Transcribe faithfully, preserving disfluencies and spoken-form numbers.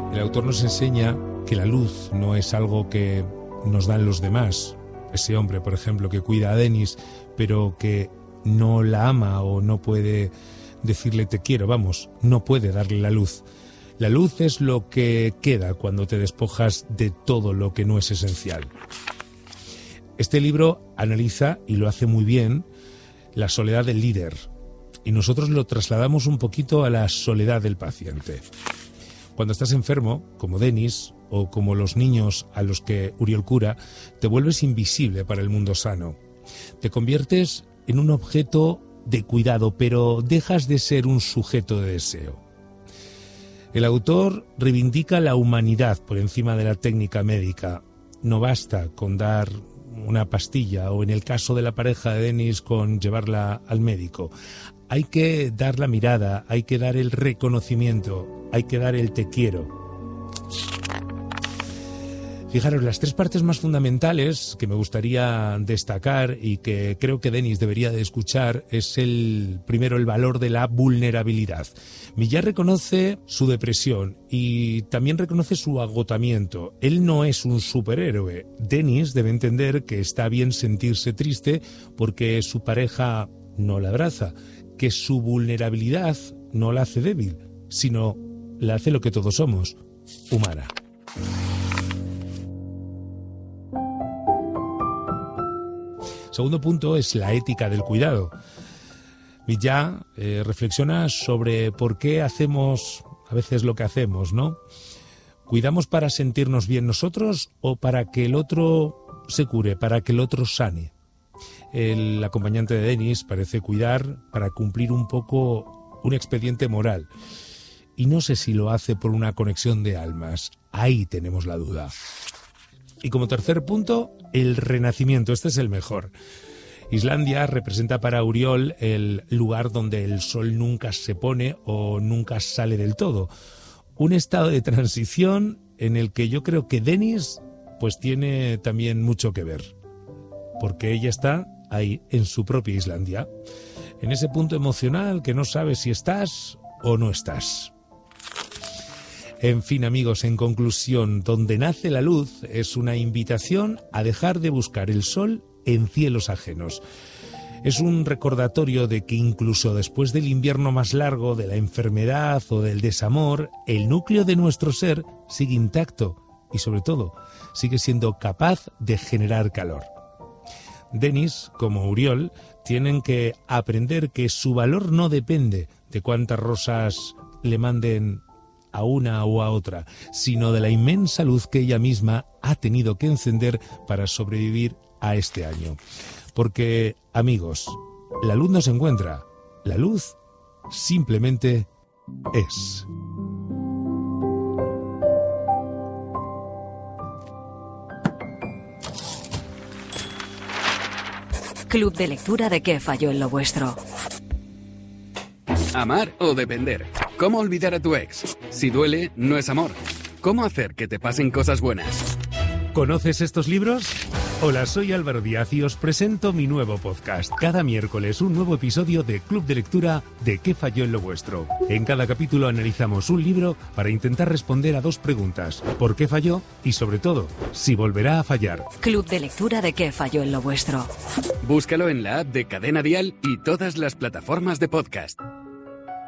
El autor nos enseña que la luz no es algo que nos dan los demás. Ese hombre, por ejemplo, que cuida a Dennis, pero que no la ama o no puede decirle te quiero, vamos, no puede darle la luz. La luz es lo que queda cuando te despojas de todo lo que no es esencial. Este libro analiza, y lo hace muy bien, la soledad del líder. Y nosotros lo trasladamos un poquito a la soledad del paciente. Cuando estás enfermo, como Dennis, o como los niños a los que Uriol cura, te vuelves invisible para el mundo sano. Te conviertes en un objeto de cuidado, pero dejas de ser un sujeto de deseo. El autor reivindica la humanidad por encima de la técnica médica. No basta con dar una pastilla, o en el caso de la pareja de Dennis, con llevarla al médico. Hay que dar la mirada, hay que dar el reconocimiento, hay que dar el te quiero. Fijaros, las tres partes más fundamentales que me gustaría destacar y que creo que Dennis debería de escuchar es el primero, el valor de la vulnerabilidad. Millar reconoce su depresión y también reconoce su agotamiento. Él no es un superhéroe. Dennis debe entender que está bien sentirse triste porque su pareja no la abraza, que su vulnerabilidad no la hace débil, sino la hace lo que todos somos, humana. Segundo punto es la ética del cuidado. Millar eh, reflexiona sobre por qué hacemos a veces lo que hacemos, ¿no? ¿Cuidamos para sentirnos bien nosotros o para que el otro se cure, para que el otro sane? El acompañante de Dennis parece cuidar para cumplir un poco un expediente moral. Y no sé si lo hace por una conexión de almas. Ahí tenemos la duda. Y como tercer punto, el renacimiento. Este es el mejor. Islandia representa para Uriol el lugar donde el sol nunca se pone o nunca sale del todo. Un estado de transición en el que yo creo que Dennis pues tiene también mucho que ver. Porque ella está ahí en su propia Islandia. En ese punto emocional que no sabes si estás o no estás. En fin, amigos, en conclusión, donde nace la luz es una invitación a dejar de buscar el sol en cielos ajenos. Es un recordatorio de que incluso después del invierno más largo, de la enfermedad o del desamor, el núcleo de nuestro ser sigue intacto y, sobre todo, sigue siendo capaz de generar calor. Dennis, como Uriol, tienen que aprender que su valor no depende de cuántas rosas le manden a una o a otra, sino de la inmensa luz que ella misma ha tenido que encender para sobrevivir a este año. Porque, amigos, la luz no se encuentra, la luz simplemente es. Club de lectura de ¿Qué falló en lo vuestro? Amar o depender. ¿Cómo olvidar a tu ex? Si duele, no es amor. ¿Cómo hacer que te pasen cosas buenas? ¿Conoces estos libros? Hola, soy Álvaro Díaz y os presento mi nuevo podcast. Cada miércoles un nuevo episodio de Club de Lectura de ¿Qué falló en lo vuestro? En cada capítulo analizamos un libro para intentar responder a dos preguntas. ¿Por qué falló? Y sobre todo, si volverá a fallar. Club de Lectura de ¿Qué falló en lo vuestro? Búscalo en la app de Cadena Dial y todas las plataformas de podcast.